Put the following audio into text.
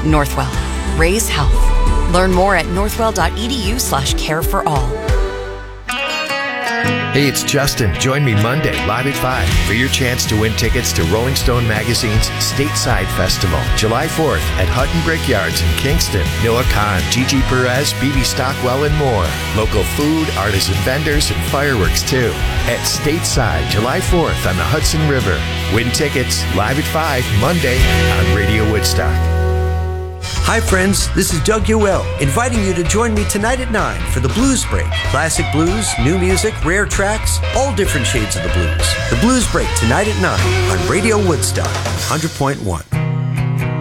Northwell. Raise health. Learn more at northwell.edu/careforall. Hey, it's Justin. Join me Monday, live at 5, for your chance to win tickets to Rolling Stone Magazine's Stateside Festival, July 4th at Hutton Brickyards in Kingston. Noah Khan, Gigi Perez, BB Stockwell, and more. Local food, artisan vendors, and fireworks, too. At Stateside, July 4th on the Hudson River. Win tickets, live at 5, Monday on Radio Woodstock. Hi friends, this is Doug Yoel, inviting you to join me tonight at 9 for the Blues Break. Classic blues, new music, rare tracks, all different shades of the blues. The Blues Break tonight at 9 on Radio Woodstock 100.1.